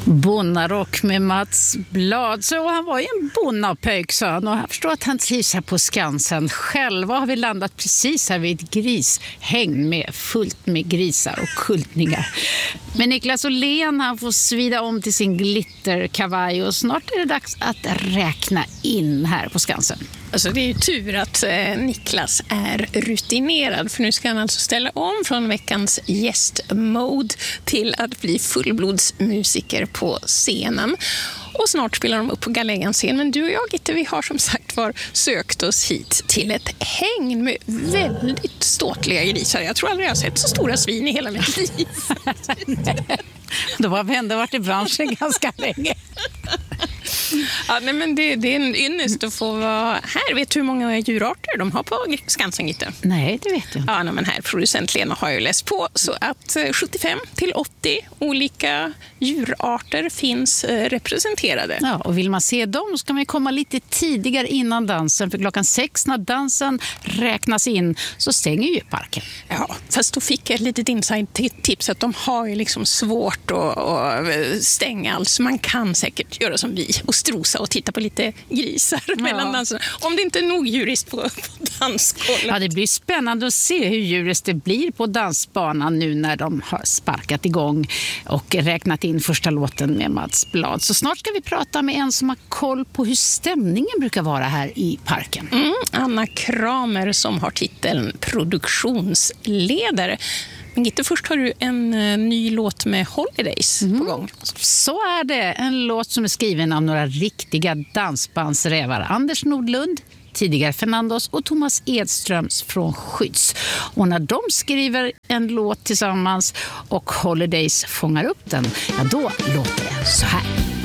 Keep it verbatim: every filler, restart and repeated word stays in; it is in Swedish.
Bonnarock med Mats Blad. Så han var ju en bonnapöjkson och jag förstår att han trivs här på Skansen. Själva har vi landat precis här vid ett grishäng med fullt med grisar och kultningar. Men Niklas Åhlén, han får svida om till sin glitterkavaj och snart är det dags att räkna in här på Skansen. Alltså det är ju tur att eh, Niklas är rutinerad, för nu ska han alltså ställa om från veckans gästmode till att bli fullblodsmusiker på scenen. Och snart spelar de upp på Galleganscen. Men du och jag, Gitte, vi har som sagt var sökt oss hit till ett häng med väldigt ståtliga grisar. Jag tror aldrig jag har sett så stora svin i hela mitt liv. Då har vi ändå varit i branschen ganska länge. Ja, nej, men det, det är en ynnest att få vara här. Vet du hur många djurarter de har på Skansen, Gitte? Nej, det vet jag inte. Ja, nej, men här, producent Lena har ju läst på så att sjuttiofem till åttio olika djurarter finns representerade. Ja, och vill man se dem ska man komma lite tidigare innan dansen. För klockan sex när dansen räknas in så stänger ju parken. Ja, fast då fick jag ett litet inside-tips att de har ju liksom svårt att, att stänga allt. Så man kan säkert göra som vi och strosa och titta på lite grisar ja. mellan danserna. Om det inte är nog djuriskt på, på dansgolvet. Ja, det blir spännande att se hur djuriskt det blir på dansbanan nu när de har sparkat igång och räknat in första låten med Mats Blad. Så snart ska vi prata med en som har koll på hur stämningen brukar vara här i parken. Mm, Anna Kramer som har titeln produktionsledare. Men Gitte, först har du en ny låt med Holidays mm. på gång. Så är det. En låt som är skriven av några riktiga dansbandsrävar. Anders Nordlund, tidigare Fernandos och Thomas Edströms från Skydds. Och när de skriver en låt tillsammans och Holidays fångar upp den, ja då låter det så här.